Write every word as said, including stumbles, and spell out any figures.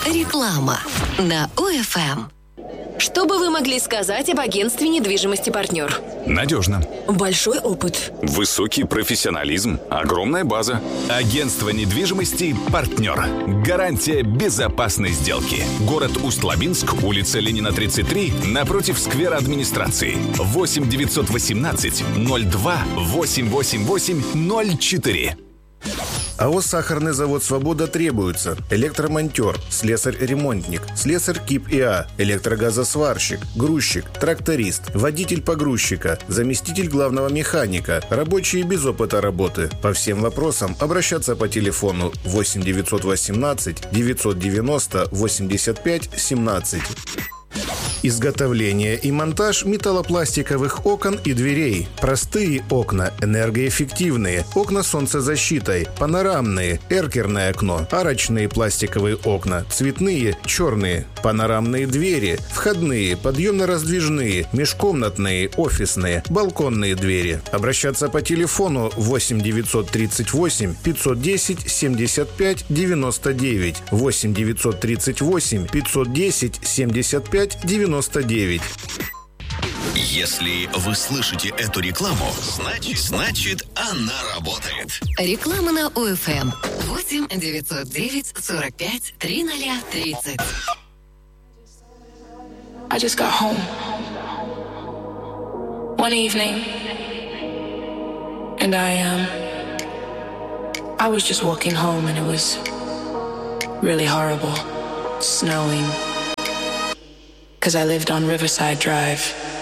Реклама на ОФМ. Что бы вы могли сказать об агентстве недвижимости «Партнер»? Надежно. Большой опыт. Высокий профессионализм. Огромная база. Агентство недвижимости «Партнер». Гарантия безопасной сделки. Город Усть-Лабинск, улица Ленина, тридцать три, напротив сквера администрации. восемь девятьсот восемнадцать ноль два восемь восемь восемь ноль четыре. АО «Сахарный завод «Свобода» требуется электромонтер, слесарь-ремонтник, слесарь КИП ИА, электрогазосварщик, грузчик, тракторист, водитель погрузчика, заместитель главного механика, рабочие без опыта работы. По всем вопросам обращаться по телефону восемь девятьсот восемнадцать девятьсот девяносто восемьдесят пять семнадцать. Изготовление и монтаж металлопластиковых окон и дверей. Простые окна, энергоэффективные, окна с солнцезащитой, панорамные, эркерное окно, арочные пластиковые окна, цветные, черные, панорамные двери, входные, подъемно-раздвижные, межкомнатные, офисные, балконные двери. Обращаться по телефону восемь девятьсот тридцать восемь пятьсот десять семьдесят пять девяносто девять, восемь девятьсот тридцать восемь пятьсот десять семьдесят пять девяносто девять. Если вы слышите эту рекламу, значит, значит она работает. Реклама на ОФМ. восемь девятьсот девять сорок пять тридцать тридцать. I just got home one evening, and I um I was just walking home, and it was really horrible, snowing, because I lived on Riverside Drive.